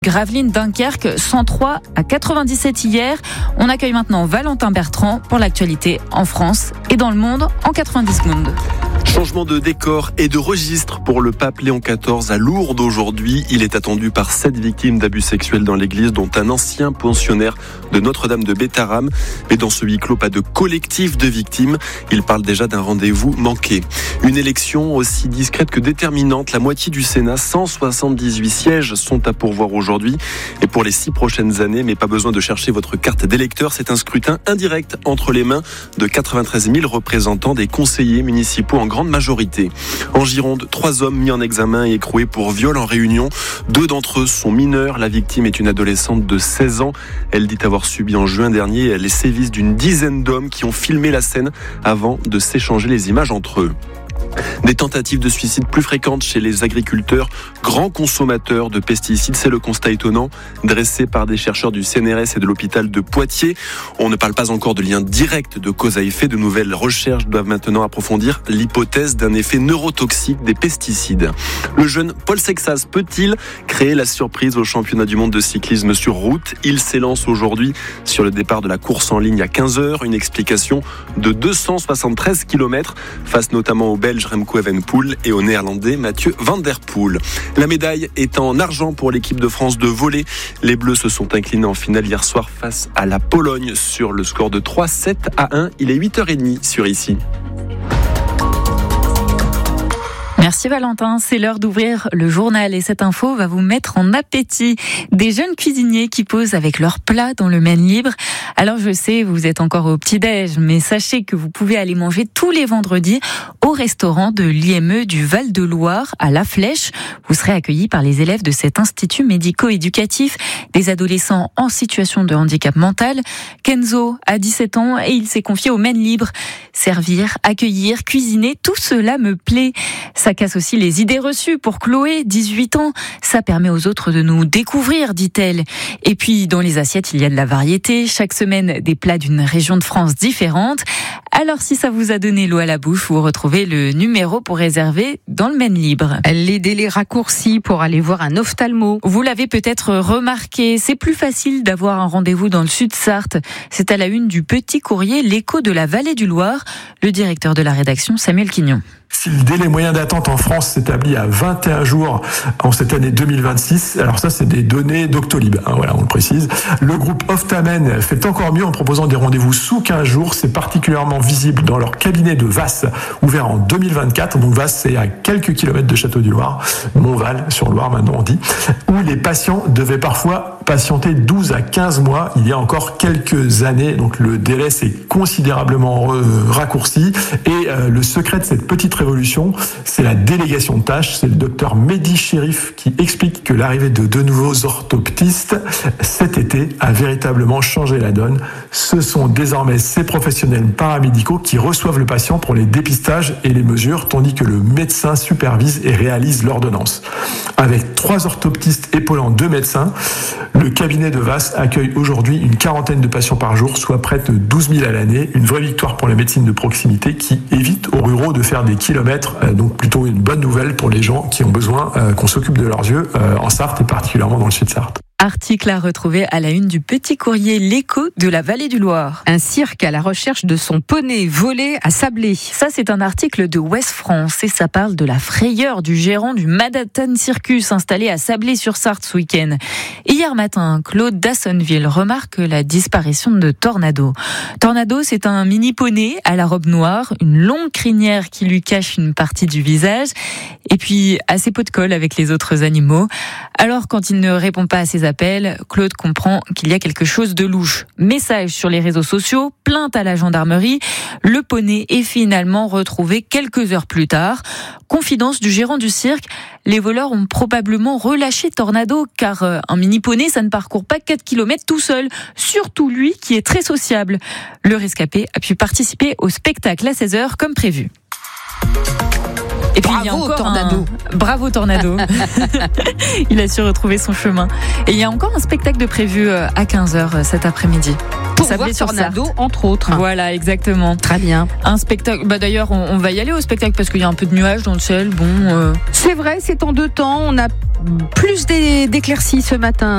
Gravelines, Dunkerque, 103 à 97 hier. On accueille maintenant Valentin Bertrand pour l'actualité en France et dans le monde en 90 secondes. Changement de décor et de registre pour le pape Léon XIV à Lourdes aujourd'hui. Il est attendu par 7 victimes d'abus sexuels dans l'église, dont un ancien pensionnaire de Notre-Dame de Bétharram. Mais dans ce huis clos, pas de collectif de victimes. Il parle déjà d'un rendez-vous manqué. Une élection aussi discrète que déterminante. La moitié du Sénat, 178 sièges, sont à pourvoir aujourd'hui. Et pour les 6 prochaines années, mais pas besoin de chercher votre carte d'électeur, c'est un scrutin indirect entre les mains de 93 000 représentants des conseillers municipaux en grande majorité. En Gironde, 3 hommes mis en examen et écroués pour viol en réunion. 2 d'entre eux sont mineurs. La victime est une adolescente de 16 ans. Elle dit avoir subi en juin dernier les sévices d'une dizaine d'hommes qui ont filmé la scène avant de s'échanger les images entre eux. Des tentatives de suicide plus fréquentes chez les agriculteurs, grands consommateurs de pesticides. C'est le constat étonnant dressé par des chercheurs du CNRS et de l'hôpital de Poitiers. On ne parle pas encore de lien direct de cause à effet. De nouvelles recherches doivent maintenant approfondir l'hypothèse d'un effet neurotoxique des pesticides. Le jeune Paul Sexas peut-il créer la surprise au championnat du monde de cyclisme sur route? Il s'élance aujourd'hui sur le départ de la course en ligne à 15h. Une explication de 273 km face notamment au Belge Remco Evenepoel et au Néerlandais Mathieu Van Der Poel. La médaille est en argent pour l'équipe de France de volley. Les Bleus se sont inclinés en finale hier soir face à la Pologne sur le score de 3-7 à 1. Il est 8h30 sur ici. Merci Valentin, c'est l'heure d'ouvrir le journal et cette info va vous mettre en appétit. Des jeunes cuisiniers qui posent avec leurs plats dans le Maine libre. Alors je sais, vous êtes encore au petit-déj, mais sachez que vous pouvez aller manger tous les vendredis au restaurant de l'IME du Val-de-Loire à La Flèche. Vous serez accueillis par les élèves de cet institut médico-éducatif, des adolescents en situation de handicap mental. Kenzo a 17 ans et il s'est confié au Maine libre. Servir, accueillir, cuisiner, tout cela me plaît. Ça casse aussi les idées reçues pour Chloé, 18 ans. Ça permet aux autres de nous découvrir, dit-elle. Et puis, dans les assiettes, il y a de la variété. Chaque semaine, des plats d'une région de France différente. Alors, si ça vous a donné l'eau à la bouche, vous retrouvez le numéro pour réserver dans le Maine libre. Les délais raccourcis pour aller voir un ophtalmo. Vous l'avez peut-être remarqué, c'est plus facile d'avoir un rendez-vous dans le Sud-Sarthe. C'est à la une du Petit Courrier, l'écho de la Vallée du Loir. Le directeur de la rédaction, Samuel Quignon. Si le délai moyen d'attente en France s'établit à 21 jours en cette année 2026, alors ça c'est des données Doctolib, voilà, on le précise. Le groupe Optamen fait encore mieux en proposant des rendez-vous sous 15 jours. C'est particulièrement visible dans leur cabinet de Vasse, ouvert en 2024. Donc Vasse, c'est à quelques kilomètres de Château-du-Loir, Montval sur Loire maintenant on dit, où les patients devaient parfois patienter 12 à 15 mois il y a encore quelques années. Donc le délai s'est considérablement raccourci et le secret de cette petite révolution, c'est la délégation de tâches. C'est le docteur Mehdi Chérif qui explique que l'arrivée de 2 nouveaux orthoptistes cet été a véritablement changé la donne. Ce sont désormais ces professionnels paramédicaux qui reçoivent le patient pour les dépistages et les mesures, tandis que le médecin supervise et réalise l'ordonnance. Avec 3 orthoptistes épaulant 2 médecins, le cabinet de Vasse accueille aujourd'hui une quarantaine de patients par jour, soit près de 12 000 à l'année. Une vraie victoire pour la médecine de proximité qui évite aux ruraux de faire des kilomètres. Donc plutôt une bonne nouvelle pour les gens qui ont besoin qu'on s'occupe de leurs yeux en Sarthe et particulièrement dans le Sud-Sarthe. Article à retrouver à la une du Petit Courrier, l'écho de la Vallée du Loir. Un cirque à la recherche de son poney volé à Sablé. Ça, c'est un article de Ouest France et ça parle de la frayeur du gérant du Manhattan Circus installé à Sablé-sur-Sarthe ce week-end. Hier matin, Claude Dassonville remarque la disparition de Tornado. Tornado, c'est un mini poney à la robe noire, une longue crinière qui lui cache une partie du visage et puis assez peu de colle avec les autres animaux. Alors, quand il ne répond pas à ses appels, Claude comprend qu'il y a quelque chose de louche. Message sur les réseaux sociaux, plainte à la gendarmerie. Le poney est finalement retrouvé quelques heures plus tard. Confidence du gérant du cirque, les voleurs ont probablement relâché Tornado car un mini poney, ça ne parcourt pas 4 km tout seul. Surtout lui qui est très sociable. Le rescapé a pu participer au spectacle à 16h comme prévu. Et puis il y a encore Tornado. Bravo Tornado. Il a su retrouver son chemin. Et il y a encore un spectacle de prévu à 15h cet après-midi. Pour voir Tornado, entre autres. Voilà, exactement. Très bien. Un spectacle. D'ailleurs, on va y aller au spectacle parce qu'il y a un peu de nuages dans le ciel. C'est vrai, c'est en 2 temps. On a plus d'éclaircies ce matin.